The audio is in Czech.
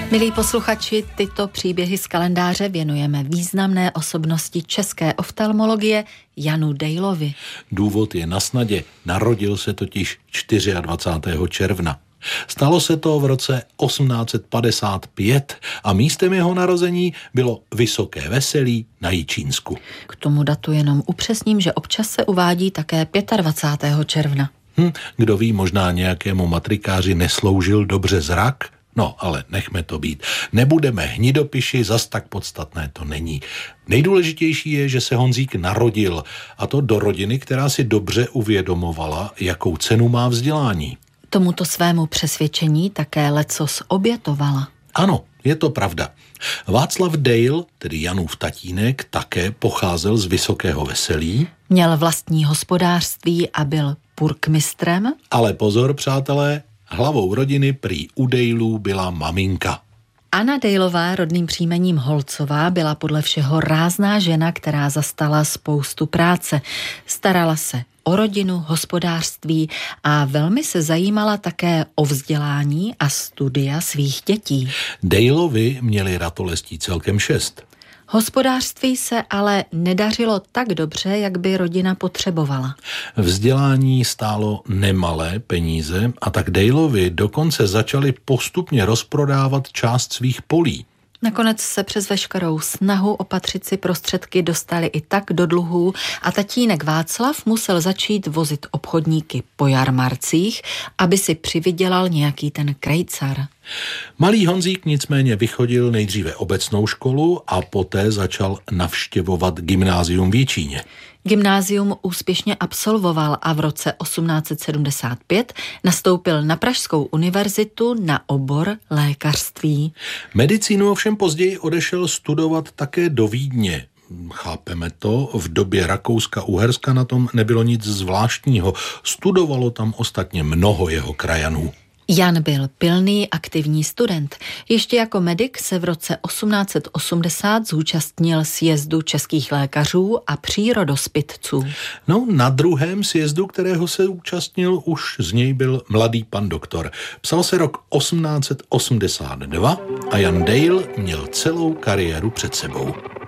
Milí posluchači, tyto příběhy z kalendáře věnujeme významné osobnosti české oftalmologie Janu Dejlovi. Důvod je nasnadě, narodil se totiž 24. června. Stalo se to v roce 1855 a místem jeho narození bylo Vysoké Veselí na Jičínsku. K tomu datu jenom upřesním, že občas se uvádí také 25. června. Kdo ví, možná nějakému matrikáři nesloužil dobře zrak? No, ale nechme to být. Nebudeme hnidopiši, zas tak podstatné to není. Nejdůležitější je, že se Honzík narodil, a to do rodiny, která si dobře uvědomovala, jakou cenu má vzdělání. Tomuto svému přesvědčení také lecos obětovala. Ano, je to pravda. Václav Dejl, tedy Janův tatínek, také pocházel z Vysokého Veselí. Měl vlastní hospodářství a byl purkmistrem. Ale pozor, přátelé, hlavou rodiny prý u Dejlů byla maminka. Anna Dejlová, rodným příjmením Holcová, byla podle všeho rázná žena, která zastala spoustu práce. Starala se o rodinu, hospodářství a velmi se zajímala také o vzdělání a studia svých dětí. Dejlovi měli ratolestí celkem 6. Hospodářství se ale nedařilo tak dobře, jak by rodina potřebovala. Vzdělání stálo nemalé peníze a tak Dejlovi dokonce začali postupně rozprodávat část svých polí. Nakonec se přes veškerou snahu opatřit si prostředky dostali i tak do dluhů a tatínek Václav musel začít vozit obchodníky po jarmarcích, aby si přivydělal nějaký ten krejcar. Malý Honzík nicméně vychodil nejdříve obecnou školu a poté začal navštěvovat gymnázium v Jičíně. Gymnázium úspěšně absolvoval a v roce 1875 nastoupil na Pražskou univerzitu na obor lékařství. Medicínu ovšem později odešel studovat také do Vídně. Chápeme to, v době Rakouska-Uherska na tom nebylo nic zvláštního. Studovalo tam ostatně mnoho jeho krajanů. Jan byl pilný, aktivní student. Ještě jako medik se v roce 1880 zúčastnil sjezdu českých lékařů a přírodospětců. No, na druhém sjezdu, kterého se účastnil, už z něj byl mladý pan doktor. Psal se rok 1882 a Jan Dejl měl celou kariéru před sebou.